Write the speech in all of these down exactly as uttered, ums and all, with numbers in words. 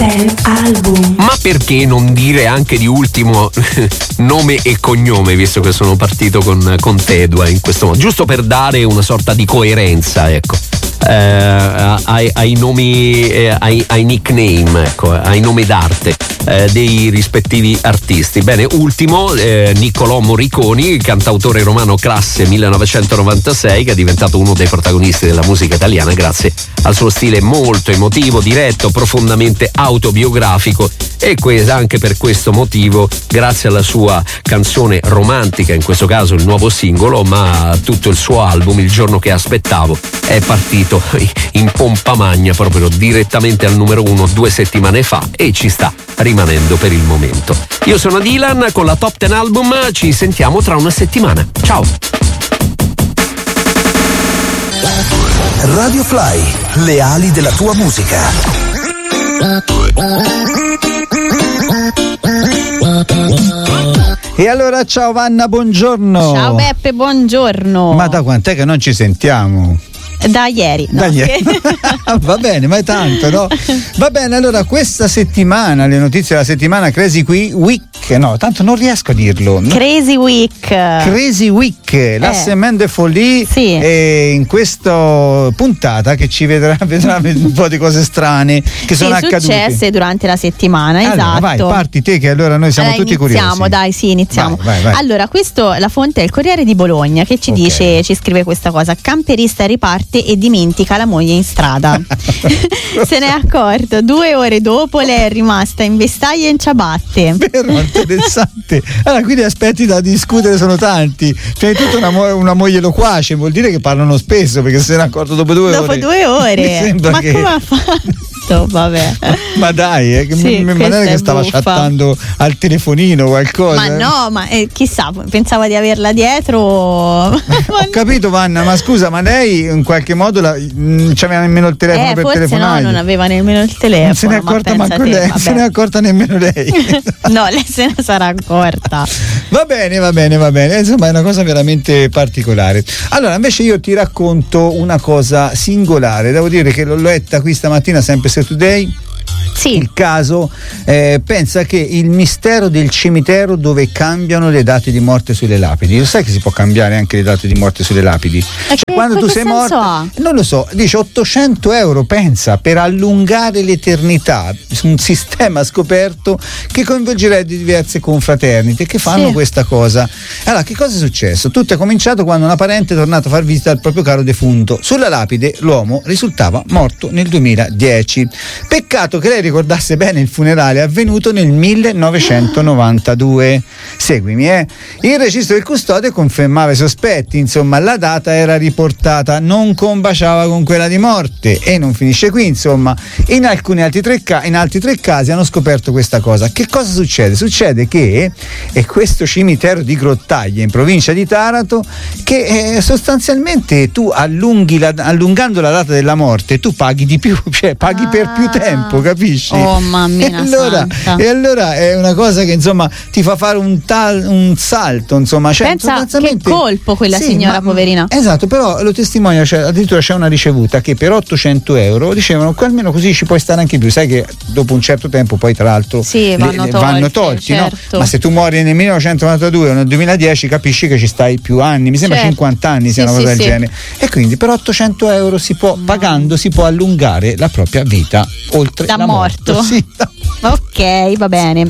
dieci album. Ma perché non dire anche di ultimo nome e cognome, visto che sono partito con, con Tedua in questo modo, giusto per dare una sorta di coerenza, ecco. Eh, ai, ai nomi, eh, ai, ai nickname, ecco, ai nomi d'arte eh, dei rispettivi artisti. Bene, ultimo eh, Niccolò Morriconi, cantautore romano classe millenovecentonovantasei, che è diventato uno dei protagonisti della musica italiana grazie al suo stile molto emotivo, diretto, profondamente autobiografico, e que- anche per questo motivo, grazie alla sua canzone romantica, in questo caso il nuovo singolo, ma tutto il suo album Il giorno che aspettavo è partito in pompa magna proprio direttamente al numero uno due settimane fa e ci sta rimanendo per il momento. Io sono Dylan con la Top dieci Album, ci sentiamo tra una settimana. Ciao. Radio Fly, le ali della tua musica. E allora ciao Vanna, buongiorno. Ciao Beppe, buongiorno. Ma da quant'è che non ci sentiamo? Da ieri, no, da ieri. Va bene, ma è tanto, no? Va bene, allora questa settimana, le notizie della settimana, Crazy Week, no, tanto non riesco a dirlo. Crazy Week. Crazy Week, la Semaine de Folie, sì. E in questa puntata che ci vedrà, vedrà un po' di cose strane che sì, sono accadute. successe durante la settimana, allora, esatto. Vai, parti te che allora noi siamo allora, tutti iniziamo, curiosi. Dai, sì, iniziamo. Vai, vai, vai. Allora, questo, la fonte è il Corriere di Bologna che ci Okay. dice, ci scrive questa cosa: camperista riparte e dimentica la moglie in strada. Se ne è accorto due ore dopo, lei è rimasta in vestaglia e in ciabatte. Vero, interessante. Allora, quindi aspetti da discutere sono tanti. Prima di tutto una, mo- una moglie loquace, vuol dire che parlano spesso, perché se ne è accorto dopo due dopo ore. Dopo due ore. Ma che... come ha fatto? Vabbè. Ma dai, eh, che sì, mi non è che stava buffa. chattando al telefonino o qualcosa. Ma no, ma eh, chissà, pensava di averla dietro. Ho capito, Vanna, ma scusa, ma lei in qualche modo la, non c'aveva nemmeno il telefono eh, per forse telefonare? No, non aveva nemmeno il telefono. Non se ne è accorta ma manco te, lei, vabbè. se ne è accorta nemmeno lei. No, lei se ne sarà accorta. Va bene, va bene, va bene. Insomma, è una cosa veramente particolare. Allora, invece io ti racconto una cosa singolare. Devo dire che l'ho letta qui stamattina, sempre su Today. Sì. Il caso eh, pensa che il mistero del cimitero dove cambiano le date di morte sulle lapidi. Lo sai che si può cambiare anche le date di morte sulle lapidi? Cioè, quando tu sei morto, ha? non lo so, dice ottocento euro, pensa, per allungare l'eternità, un sistema scoperto che coinvolgerebbe diverse confraternite che fanno sì. questa cosa. Allora, che cosa è successo? Tutto è cominciato quando una parente è tornata a far visita al proprio caro defunto. Sulla lapide l'uomo risultava morto nel duemiladieci. Peccato che lei ricordasse bene il funerale avvenuto nel millenovecentonovantadue. Seguimi, eh. Il registro del custode confermava i sospetti, insomma, la data era riportata, non combaciava con quella di morte. E non finisce qui, insomma. In alcuni altri tre, ca- in altri tre casi hanno scoperto questa cosa. Che cosa succede? Succede che è questo cimitero di Grottaglie in provincia di Taranto che eh, sostanzialmente tu allunghi la, allungando la data della morte, tu paghi di più, cioè paghi ah. per più tempo, capisci? Oh mamma e allora, e allora è una cosa che insomma ti fa fare un, tal, un salto, insomma, cioè, pensa che colpo quella sì, signora ma, poverina. Esatto, però lo testimonia, cioè, addirittura c'è una ricevuta che per ottocento euro dicevano che almeno così ci puoi stare anche più, sai che dopo un certo tempo poi tra l'altro sì, vanno, le, tolti, vanno tolti, certo. No? Ma se tu muori nel millenovecentonovantadue o nel duemiladieci capisci che ci stai più anni, mi sembra certo. cinquanta anni sia sì, una cosa sì, del sì. genere, e quindi per ottocento euro si può, no. pagando si può allungare la propria vita oltre da la morto, morte. Sì, da... ok, va bene.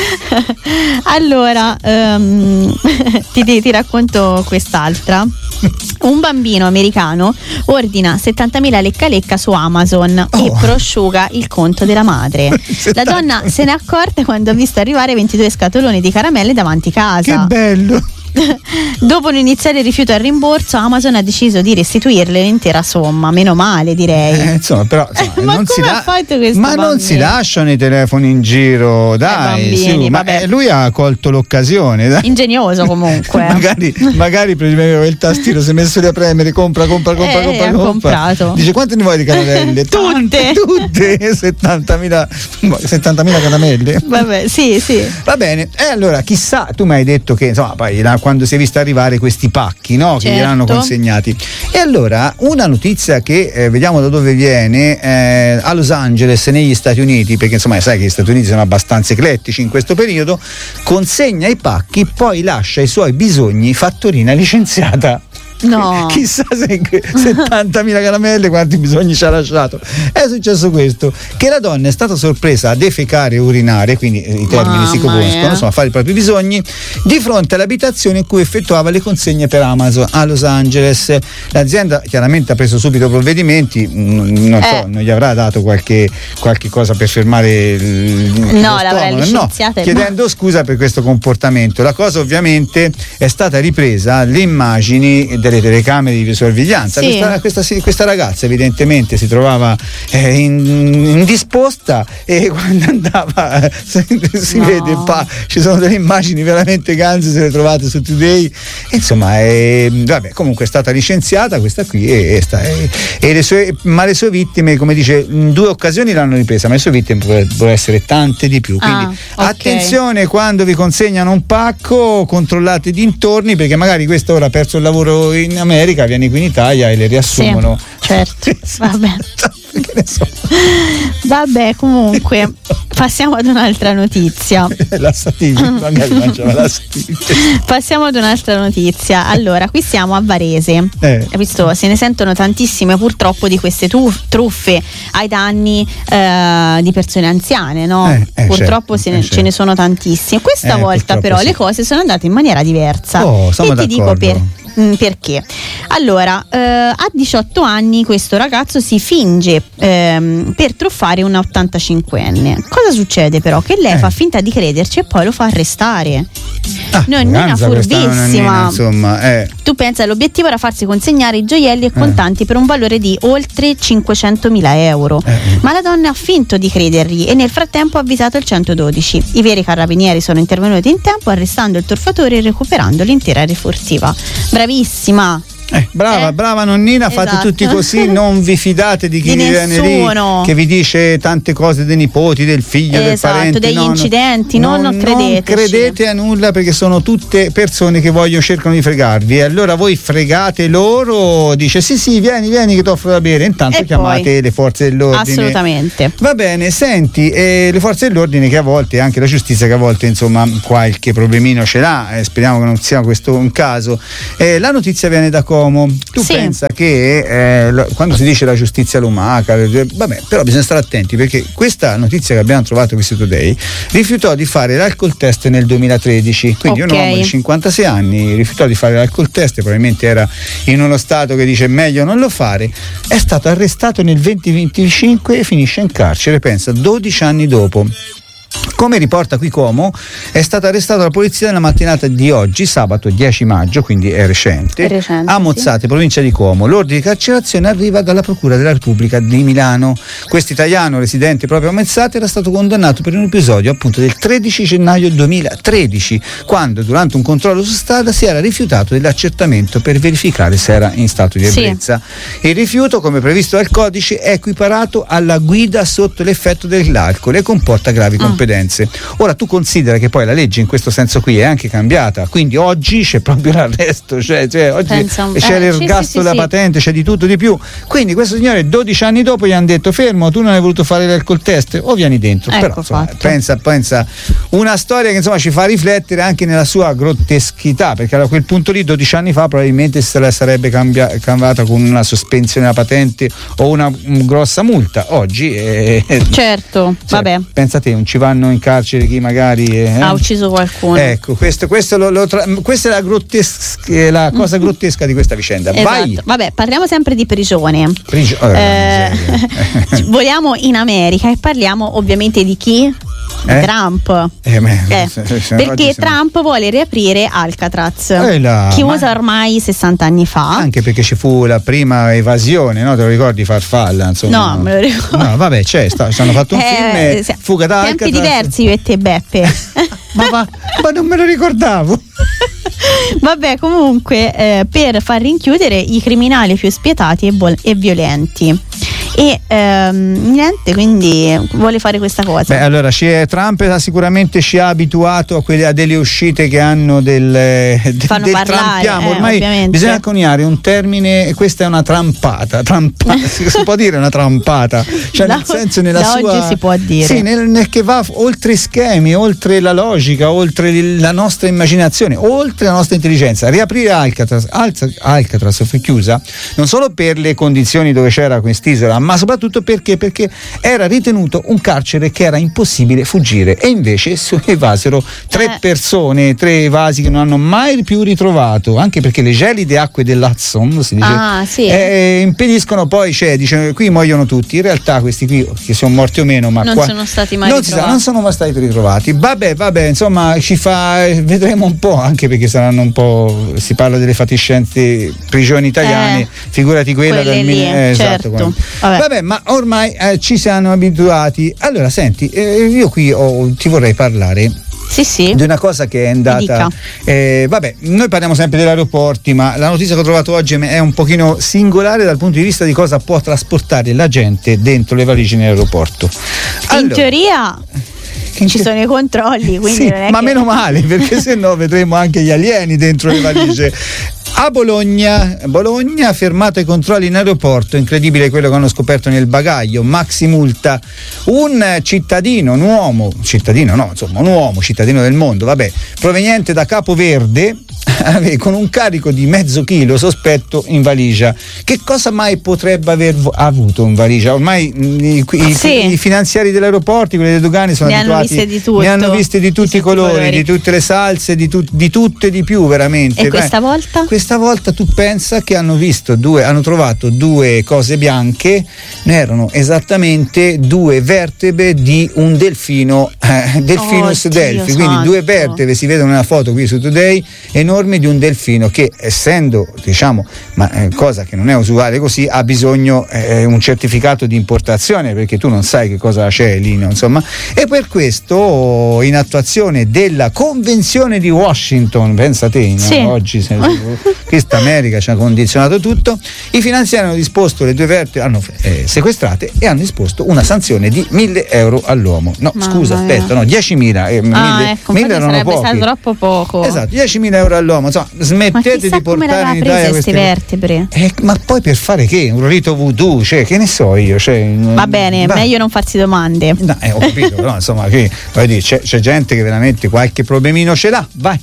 Allora um, ti, ti, ti racconto quest'altra. Un bambino americano ordina settantamila lecca lecca su Amazon oh. e prosciuga il conto della madre. La donna se ne è accorta quando ha visto arrivare ventidue scatoloni di caramelle davanti casa. Che bello! Dopo un iniziale rifiuto al rimborso, Amazon ha deciso di restituirle l'intera somma. Meno male, direi. Eh, insomma, però insomma, eh, ma non come si ha la... fatto questo ma bambino? Non si lasciano i telefoni in giro, dai. Eh, bambini, sì, ma eh, lui ha colto l'occasione, dai. Ingegnoso comunque. magari, magari premeva il tastino, si è messo lì a premere, compra, compra, compra, eh, compra, ha compra. comprato. Dice quante ne vuoi di caramelle? Tutte, tutte, settantamila settantamila caramelle. Vabbè, sì, sì. Va bene. E allora, chissà, tu mi hai detto che insomma, poi la, quando si è vista arrivare questi pacchi, no? Che certo. gli hanno consegnati. E allora una notizia che eh, vediamo da dove viene, eh, a Los Angeles negli Stati Uniti, perché insomma sai che gli Stati Uniti sono abbastanza eclettici in questo periodo, consegna i pacchi, poi lascia i suoi bisogni, fattorina licenziata. No. Chissà se settantamila caramelle quanti bisogni ci ha lasciato. È successo questo, che la donna è stata sorpresa a defecare e urinare, quindi i termini Mamma si conoscono, mia. insomma, a fare i propri bisogni di fronte all'abitazione in cui effettuava le consegne per Amazon a Los Angeles. L'azienda chiaramente ha preso subito provvedimenti, non so, Eh. non gli avrà dato qualche, qualche cosa per fermare il, No, lo l'avrà stomaco, licenziata no, e chiedendo scusa per questo comportamento. La cosa ovviamente è stata ripresa alle immagini delle telecamere di sorveglianza. Sì. Questa, questa, questa ragazza evidentemente si trovava eh, in- indisposta e quando andava si, si No. vede, pa, ci sono delle immagini veramente ganze, se le trovate su Today. E insomma, è, vabbè, comunque è stata licenziata questa qui e, e sta, e, e le sue, ma le sue vittime, come dice, in due occasioni l'hanno ripresa, ma le sue vittime potrebbero essere tante di più. Quindi Ah, ok. attenzione quando vi consegnano un pacco, controllate i dintorni, perché magari questa ora ha perso il lavoro in America, viene qui in Italia e le riassumono. Sì, certo. Vabbè. Che ne so. Vabbè, comunque passiamo ad un'altra notizia. La sativa, magari mangiava la sativa. Passiamo ad un'altra notizia. Allora, qui siamo a Varese. Eh. Hai visto? Se ne sentono tantissime purtroppo di queste tu- truffe ai danni eh, di persone anziane, no? Eh, eh, purtroppo certo, se ne, eh, ce certo. ne sono tantissime. Questa Eh, volta purtroppo però sì. le cose sono andate in maniera diversa. Oh, siamo e ti dico d'accordo. per, mh, perché. Allora, eh, a diciotto anni questo ragazzo si finge ehm, per truffare una ottantacinquenne. Cosa succede però? Che lei Eh. fa finta di crederci e poi lo fa arrestare. Ah, Nonnina ganza questa furbissima. nonnina, insomma, eh. Tu pensa, l'obiettivo era farsi consegnare i gioielli e contanti per un valore di oltre cinquecentomila euro. Eh. Ma la donna ha finto di credergli e nel frattempo ha avvisato il centododici. I veri carabinieri sono intervenuti in tempo arrestando il truffatore e recuperando l'intera refurtiva. Bravissima! Eh, brava, Eh? brava nonnina, fate Esatto. tutti così, non vi fidate di chi Di vi viene lì nessuno. che vi dice tante cose dei nipoti, del figlio, del Esatto, parente. degli no, no. incidenti, non non credeteci. credete a nulla, perché sono tutte persone che vogliono, cercano di fregarvi, e allora voi fregate loro, dice sì sì vieni vieni che ti offro da bere, intanto E chiamate poi? le forze dell'ordine. Assolutamente. Va bene, senti, eh, le forze dell'ordine che a volte, anche la giustizia che a volte insomma qualche problemino ce l'ha, eh, speriamo che non sia questo un caso. Eh, la notizia viene da Como. Tu Sì. pensa che eh, lo- quando si dice la giustizia lumaca, eh, vabbè, però bisogna stare attenti, perché questa notizia che abbiamo trovato qui su Today rifiutò di fare l'alcol test nel duemilatredici, quindi Ok. un uomo di cinquantasei anni rifiutò di fare l'alcol test, probabilmente era in uno stato che dice meglio non lo fare, è stato arrestato nel duemilaventicinque e finisce in carcere, pensa, dodici anni dopo. Come riporta qui Como, è stato arrestato dalla polizia nella mattinata di oggi, sabato dieci maggio, quindi è recente, È recente, a sì. Mozzate, provincia di Como. L'ordine di carcerazione arriva dalla Procura della Repubblica di Milano. Questo italiano residente proprio a Mozzate era stato condannato per un episodio appunto del tredici gennaio duemilatredici, quando durante un controllo su strada si era rifiutato dell'accertamento per verificare se era in stato di Sì. ebbrezza. Il rifiuto, come previsto dal codice, è equiparato alla guida sotto l'effetto dell'alcol e comporta gravi Ah. competenze. Ora tu considera che poi la legge in questo senso qui è anche cambiata, quindi oggi c'è proprio l'arresto, cioè, cioè oggi Pensa un- c'è eh, l'ergastolo sì, sì, da sì. patente, c'è di tutto di più. Quindi questo signore dodici anni dopo gli hanno detto fermo, tu non hai voluto fare l'alcol test, o vieni dentro. Ecco, Però insomma, fatto. pensa, pensa, una storia che insomma ci fa riflettere anche nella sua grotteschità, perché a quel punto lì dodici anni fa probabilmente se la sarebbe cambia- cambiata con una sospensione della patente o una mm, grossa multa. Oggi eh, Certo, cioè, vabbè, pensa te, non ci vanno in carcere chi magari eh, ha ucciso qualcuno. ecco, questo, questo lo- lo tra- questa è la, grottesca, la cosa grottesca di questa vicenda. Vai. Esatto. Vabbè, parliamo sempre di prigione. Prigio- oh, Eh, miseria. Voliamo in America e parliamo ovviamente di chi? Di Eh? Trump. Eh, ma- Eh, se- se- se- perché oggi siamo- Trump vuole riaprire Alcatraz, Eh là, chiusa ma- ormai sessanta anni fa. Anche perché ci fu la prima evasione, no? Te lo ricordi, Farfalla? Insomma, No, me lo ricordo. No, vabbè, c'è, sta, ci hanno fatto un Eh, film, eh, sì, Fuga da tempi Alcatraz. diversi io e te, Beppe. ma, va- ma non me lo ricordavo. Vabbè, comunque, eh, per far rinchiudere i criminali più spietati e, vol- e violenti. e ehm, niente, quindi vuole fare questa cosa. Beh, allora Trump sicuramente ci ha abituato a, quelle, a delle uscite che hanno del, del, del parlare, trampiamo. eh, Ormai ovviamente. bisogna coniare un termine, questa è una trampata, trampata si può dire una trampata, cioè da, nel senso nella da sua, oggi si può dire. Sì, nel, nel che va oltre schemi, oltre la logica, oltre la nostra immaginazione, oltre la nostra intelligenza. Riaprire Alcatraz, Alcatraz fu chiusa non solo per le condizioni dove c'era quest'isola, ma soprattutto perché perché era ritenuto un carcere che era impossibile fuggire, e invece evasero tre eh. persone, tre evasi che non hanno mai più ritrovato, anche perché le gelide acque dell'Hudson si dice, ah, sì. eh, impediscono poi, cioè, dice, qui muoiono tutti, in realtà questi qui che sono morti o meno, ma non qua, sono stati mai non, ritrovati. Sa, non sono mai stati ritrovati. Vabbè, vabbè, insomma, ci fa, vedremo un po', anche perché saranno un po', si parla delle fatiscenti prigioni italiane, eh, figurati quella del lì, eh, certo. esatto, vabbè. vabbè, ma ormai eh, ci siamo abituati. Allora senti, eh, io qui ho, ti vorrei parlare sì, sì. di una cosa che è andata, eh, vabbè, noi parliamo sempre degli aeroporti, ma la notizia che ho trovato oggi è un pochino singolare dal punto di vista di cosa può trasportare la gente dentro le valigie in aeroporto. Allora, in teoria ci sono i controlli, quindi sì, non è ma che... meno male, perché se no vedremo anche gli alieni dentro le valigie. A Bologna, Bologna, fermato ai controlli in aeroporto, incredibile quello che hanno scoperto nel bagaglio, maxi multa, un cittadino, un uomo, cittadino no, insomma un uomo, cittadino del mondo, vabbè, proveniente da Capoverde, con un carico di mezzo chilo sospetto in valigia. Che cosa mai potrebbe aver avuto in valigia? Ormai i, i, sì. i finanziari dell'aeroporti, quelli dei dogani sono ne abituati, hanno viste di tutto, ne hanno viste di tutti i colori, colori, di tutte le salse, di, tu, di tutto e di più, veramente. E questa Beh, volta? Questa volta tu pensa che hanno visto due, hanno trovato due cose bianche, erano esattamente due vertebre di un delfino, eh, Delphinus oh, delphi, quindi santo. due vertebre, si vedono nella foto qui su Today, enormi di un delfino che, essendo, diciamo, ma eh, cosa che non è usuale così, ha bisogno eh, un certificato di importazione, perché tu non sai che cosa c'è lì, no? Insomma, e per questo, in attuazione della Convenzione di Washington, pensate, sì. no? Oggi se, questa America ci ha condizionato tutto, i finanziari hanno disposto le due vertebre, hanno eh, sequestrate e hanno disposto una sanzione di mille euro all'uomo. No, Mamma scusa, mia. aspetta, no, diecimila. Eh, ah, mille, ecco, mille erano sarebbe pochi. stato troppo poco. Esatto, diecimila euro all'uomo. Insomma, smettete di portare in Italia queste vertebre. Eh, ma poi per fare che? Un rito voodoo, cioè, che ne so io? Cioè, Va bene, va. meglio non farsi domande. No, eh, ho capito, però insomma, che, voglio dire, c'è, c'è gente che veramente qualche problemino ce l'ha, vai.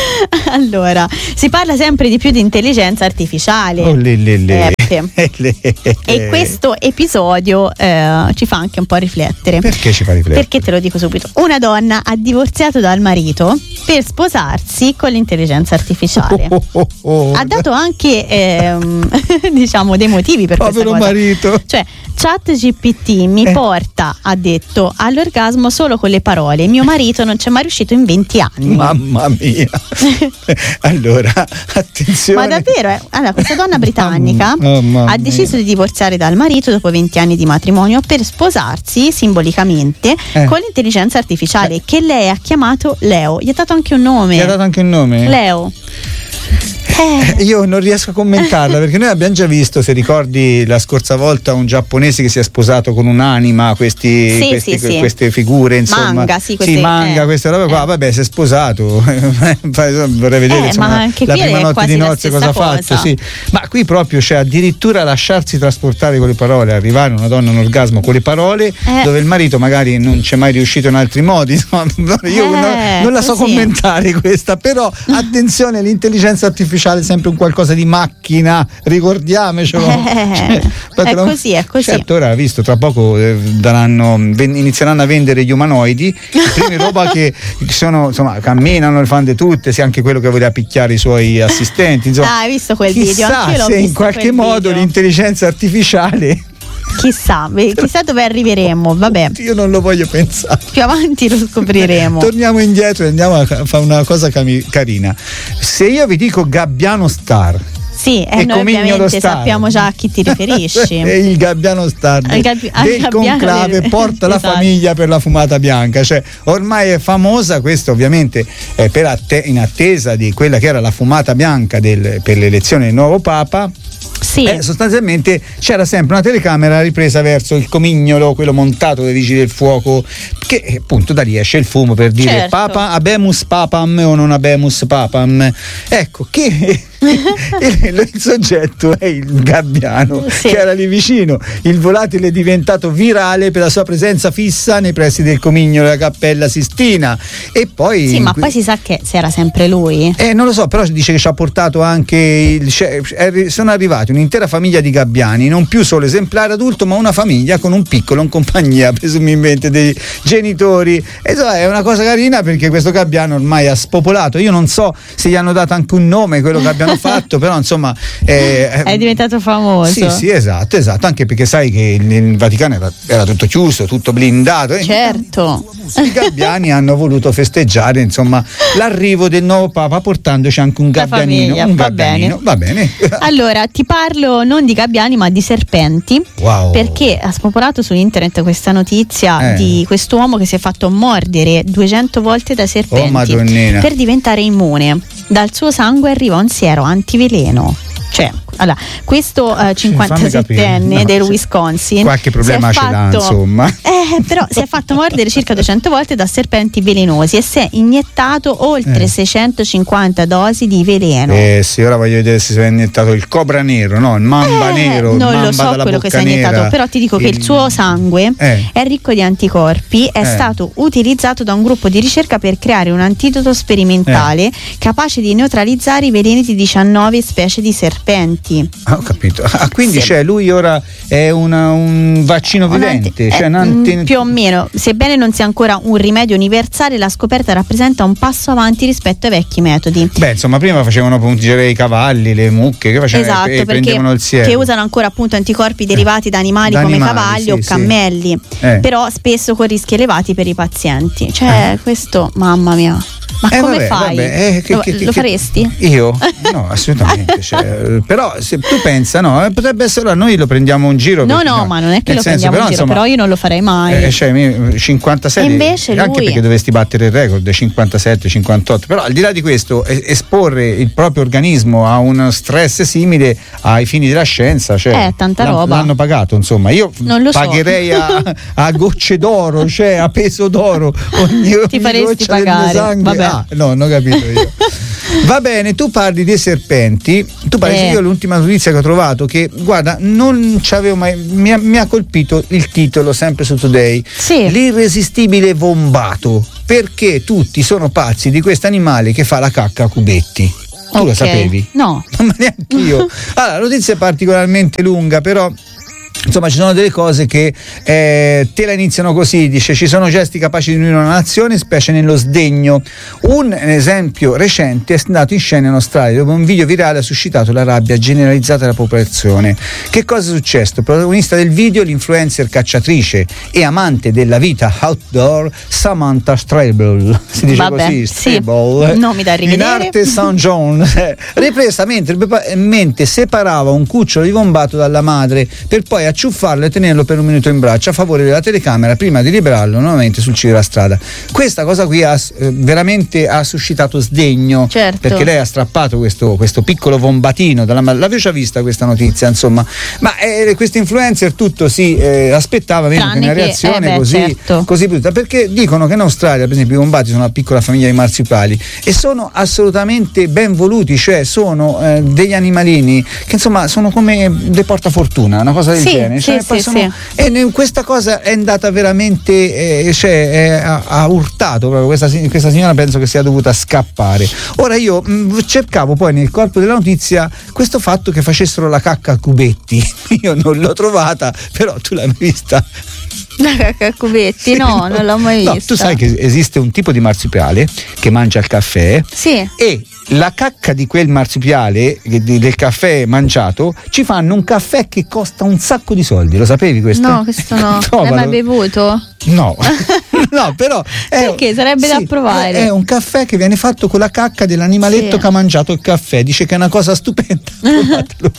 Allora, si parla sempre di più di intelligenza artificiale. Oh, le, le, le. Eh, e questo episodio eh, ci fa anche un po' riflettere. Perché ci fa riflettere? Perché te lo dico subito. Una donna ha divorziato dal marito per sposarsi con l'intelligenza artificiale. Oh, oh, oh. Ha dato anche ehm, diciamo dei motivi per Povero questa cosa. marito. Cioè, ChatGPT mi eh. porta, ha detto, all'orgasmo solo con le parole. Mio marito non c'è mai riuscito in venti anni. Mamma mia. Allora, attenzione. Ma davvero, eh? Allora, questa donna britannica oh, ha deciso di divorziare dal marito dopo venti anni di matrimonio per sposarsi simbolicamente eh. con l'intelligenza artificiale eh. che lei ha chiamato Leo. Gli ha dato anche un nome. Gli ha dato anche un nome? Leo. Eh. Io non riesco a commentarla, perché noi abbiamo già visto, se ricordi la scorsa volta, un giapponese che si è sposato con un'anima, questi, sì, questi, sì, queste sì. figure, insomma. Manga, sì, queste, sì, manga, eh. queste robe qua, eh. vabbè, si è sposato. Vorrei vedere eh, insomma, ma anche la qui prima è notte quasi di la nozze cosa ha stessa fatto. cosa. Sì. Ma qui proprio c'è, cioè, addirittura lasciarsi trasportare con le parole, arrivare una donna a un orgasmo con le parole, eh. dove il marito magari non c'è mai riuscito in altri modi. Insomma, io eh, non, non la so così. commentare questa, però attenzione, l'intelligenza artificiale è sempre un qualcosa di macchina, ricordiamocelo. Eh, cioè, è così, è così. Certo, ora visto, tra poco eh, daranno, ven- inizieranno a vendere gli umanoidi, i primi roba che sono, insomma, camminano, le fanno di tutte, sia anche quello che voleva picchiare i suoi assistenti. Insomma, ah, hai visto quel chissà video? Anch'io l'ho se in visto qualche quel modo video. l'intelligenza artificiale. Chissà, chissà dove arriveremo, vabbè. Io non lo voglio pensare. Più avanti lo scopriremo. Torniamo indietro e andiamo a fare una cosa cami- carina. Se io vi dico Gabbiano Star, sì, e, e noi ovviamente Star. sappiamo già a chi ti riferisci. E il Gabbiano Star Al Gabbi- al del Gabbiano conclave del- porta la esatto. famiglia per la fumata bianca, cioè ormai è famosa questa, ovviamente eh, per atte- in attesa di quella che era la fumata bianca del, per l'elezione del nuovo Papa. Sì. Eh, sostanzialmente c'era sempre una telecamera ripresa verso il comignolo, quello montato dai vigili del fuoco, che appunto da lì esce il fumo per dire certo. papa abemus papam o non abemus papam. Ecco che il, il soggetto è il gabbiano, sì. che era lì vicino. Il volatile è diventato virale per la sua presenza fissa nei pressi del comignolo della Cappella Sistina. E poi sì, ma poi si sa che se era sempre lui. Eh, non lo so, però dice che ci ha portato anche il, cioè, sono arrivati un'intera famiglia di gabbiani, non più solo esemplare adulto, ma una famiglia con un piccolo in compagnia, presumibilmente dei genitori. E so, è una cosa carina perché questo gabbiano ormai ha spopolato. Io non so se gli hanno dato anche un nome quello che abbiano fatto, però insomma eh, è diventato famoso. Sì, sì, esatto, esatto, anche perché sai che il, il Vaticano era, era tutto chiuso, tutto blindato. Certo. I gabbiani hanno voluto festeggiare insomma l'arrivo del nuovo Papa portandoci anche un gabbianino. famiglia, un va gabbianino, bene. va bene. Allora, ti parlo non di gabbiani ma di serpenti. Wow. Perché ha spopolato su internet questa notizia Eh. di quest'uomo che si è fatto mordere duecento volte da serpenti Oh, Madonnina. per diventare immune. Dal suo sangue arriva un siero antiveleno. Cioè, allora, questo uh, cinquantasettenne No, del sì. Wisconsin Qualche problema si è ce l'ha, fatto, insomma. Eh, però si è fatto mordere circa duecento volte da serpenti velenosi e si è iniettato oltre Eh. seicentocinquanta dosi di veleno. Eh sì, ora voglio vedere se si è iniettato il cobra nero, no? Il mamba Eh, nero. il non mamba lo so dalla quello che si bocca è iniettato, nera, però ti dico che il suo sangue Eh. è ricco di anticorpi, è Eh. stato utilizzato da un gruppo di ricerca per creare un antidoto sperimentale Eh. capace di neutralizzare i veleni di diciannove specie di serpenti. Ah, ho capito. Ah, quindi Sì. cioè, lui ora è una, un vaccino Un vivente. anti- cioè, eh, un anti- mm, più o meno, sebbene non sia ancora un rimedio universale, la scoperta rappresenta un passo avanti rispetto ai vecchi metodi. Beh, insomma, prima facevano pungere i cavalli, le mucche, che facevano Esatto, e perché prendevano il siero. che usano ancora appunto anticorpi derivati da animali Da come animali, cavalli sì, o sì. cammelli, Eh. però spesso con rischi elevati per i pazienti. Cioè, questo, mamma mia. Ma Eh, come vabbè, fai? vabbè, eh, che- lo che- lo che- faresti? Io? No, assolutamente. cioè, però se tu pensa, no, eh, potrebbe essere, noi lo prendiamo in giro. No, perché, no, ma non è che nel lo senso, prendiamo in giro, insomma, però io non lo farei mai. Eh, cioè, mi- cinquantasei, E invece anche lui- perché dovresti battere il record cinquantasette cinquantotto, però al di là di questo es- esporre il proprio organismo a uno stress simile ai fini della scienza, cioè, Eh, tanta l'han- roba. l'hanno pagato, insomma, io Non lo so. pagherei a, a gocce d'oro, cioè a peso d'oro ogni, Ti ogni faresti goccia del pagare, mio sangue. vabbè. Ah, no, non ho capito io. Va bene, tu parli dei serpenti, tu parli, Eh. io l'ultima notizia che ho trovato, che guarda, non ci avevo mai, mi ha, mi ha colpito il titolo sempre su Today, Sì. l'irresistibile vombato, perché tutti sono pazzi di questo animale che fa la cacca a cubetti. Tu lo Ok. sapevi? No. Ma neanche io. Allora, la notizia è particolarmente lunga, però insomma ci sono delle cose che eh, te la iniziano così, dice: ci sono gesti capaci di unire una nazione, specie nello sdegno. Un esempio recente è andato in scena in Australia, dove un video virale ha suscitato la rabbia generalizzata della popolazione. Che cosa è successo? Il protagonista del video, l'influencer cacciatrice e amante della vita outdoor Samantha Strable, si dice Vabbè, così, sì. Strable, Nomi da in rivedere. arte Saint John, eh, ripresa mentre, mentre separava un cucciolo di vombato dalla madre per poi acciuffarlo e tenerlo per un minuto in braccio a favore della telecamera prima di liberarlo nuovamente sul ciglio della strada. Questa cosa qui ha eh, veramente ha suscitato sdegno, Certo. perché lei ha strappato questo, questo piccolo vombatino dalla madre. L'avevo già vista questa notizia, insomma, ma eh, questi influencer tutto si eh, aspettava meno che Tranne una che- reazione eh beh, così, certo. così brutta, perché dicono che in Australia per esempio i vombati sono una piccola famiglia di marsupali e sono assolutamente ben voluti, cioè sono eh, degli animalini che insomma sono come dei portafortuna, una cosa del Sì, genere, sì, cioè, sì, poi sono- sì. e ne- questa cosa è andata veramente eh, cioè, eh, ha, ha urtato proprio questa, si- questa signora, penso che sia dovuta scappare. Ora io mh, cercavo poi nel corpo della notizia questo fatto che facessero la cacca a cubetti, io non l'ho trovata, però tu l'hai vista? La cacca a cubetti? No, non l'ho mai No, vista. tu sai che esiste un tipo di marsupiale che mangia il caffè Sì. e la cacca di quel marsupiale che- di- del caffè mangiato ci fanno un caffè che costa un sacco di soldi, lo sapevi questo? No, questo no. L'hai Provalo. mai bevuto? No, no, però è, Perché? Sarebbe da provare. È un caffè che viene fatto con la cacca dell'animaletto Sì. che ha mangiato il caffè. Dice che è una cosa stupenda. Provatelo.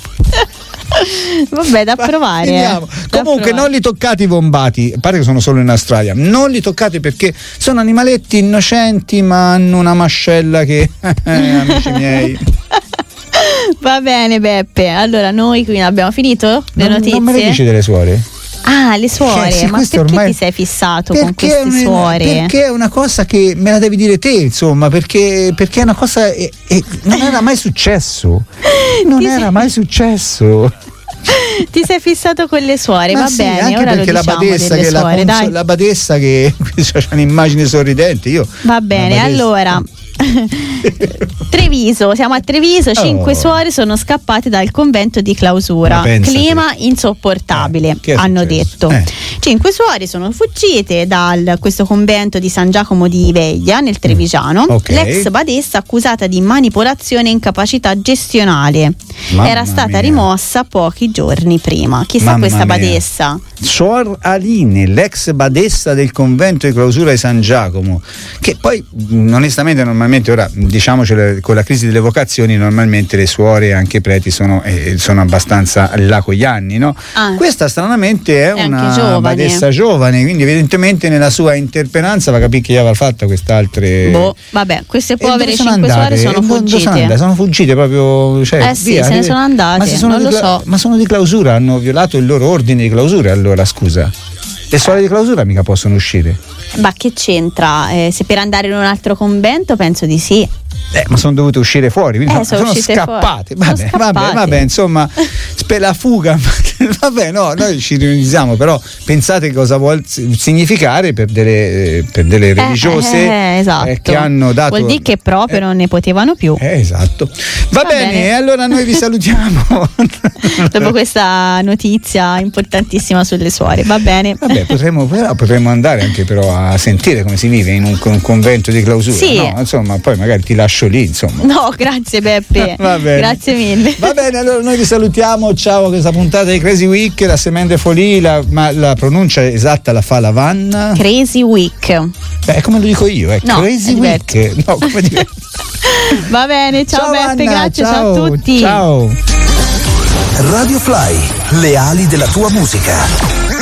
Vabbè, da Va, provare. finiamo. eh. Da Comunque provare. non li toccate i vombati, a parte che sono solo in Australia, non li toccate perché sono animaletti innocenti ma hanno una mascella che amici miei. Va bene Beppe, allora noi qui abbiamo finito le non, notizie? Non me le dici delle suore? Ah, le suore, Eh, sì, ma questo perché ormai- ti sei fissato con Perché queste è un- suore? Perché è una cosa che me la devi dire te, insomma, perché, perché è una cosa e- e non era mai successo. Non Ti era sei- mai successo. Ti sei fissato con le suore, Ma va sì, bene, anche ora lo perché la diciamo badessa delle che la, suore, conso- dai. la badessa che c'ha un'immagine sorridente, io Va bene, la badessa- allora Treviso, siamo a Treviso, cinque Oh. suore sono scappate dal convento di clausura. Ma pensa Clima insopportabile, Eh, che è hanno successo? detto. Eh. Cinque suore sono fuggite da questo convento di San Giacomo di Veglia nel Trevigiano. Ok. L'ex badessa accusata di manipolazione e incapacità gestionale Mamma era stata mia. rimossa pochi giorni prima. Chissà Mamma questa mia. badessa. Suor Aline, l'ex badessa del convento di clausura di San Giacomo, che poi mh, onestamente normalmente, ora diciamocelo, con la crisi delle vocazioni normalmente le suore e anche i preti sono, eh, sono abbastanza là con gli anni, no? Ah. Questa stranamente è, È una anche giovane. badessa giovane, quindi evidentemente nella sua interperanza va a capire che gli aveva fatto quest'altre... Boh, vabbè, queste E dove povere sono cinque andate? suore sono Dove- dove sono fuggite. andate? Sono fuggite proprio, cioè, Eh sì, via, se ne che- sono andate, ma se sono non di lo cla- so. ma sono di clausura, hanno violato il loro ordine di clausura, allora scusa. Le suore di clausura mica possono uscire. Ma che c'entra? Eh, se per andare in un altro convento penso di sì. Eh, ma sono dovute uscire fuori, quindi Eh, sono, sono uscite scappate. fuori. Vabbè, Sono vabbè, scappate. vabbè, insomma, per la fuga. Vabbè, no, noi ci riunizziamo, però pensate cosa vuol significare per delle, per delle religiose eh, esatto. eh, che hanno dato. Vuol dire che proprio eh, non ne potevano più. eh, esatto. Va, Va bene, bene. e allora noi vi salutiamo. Dopo questa notizia importantissima sulle suore, va bene. Vabbè, potremmo, però, potremmo andare anche però a sentire come si vive in un, un convento di clausura. Sì. No? Insomma, poi magari ti lascio lì, insomma. No, grazie Beppe. Va bene. Grazie mille. Va bene, allora noi vi salutiamo. Ciao a questa puntata di Crazy Week, la Semende Folie, la, ma la pronuncia esatta la fa la Vanna. Crazy Week. Beh, è come lo dico io, è No, Crazy è diverso. Week. No, come diverso. Va bene, ciao, Beppe, Vanna, grazie, ciao. ciao a tutti. Ciao. Radio Fly, le ali della tua musica.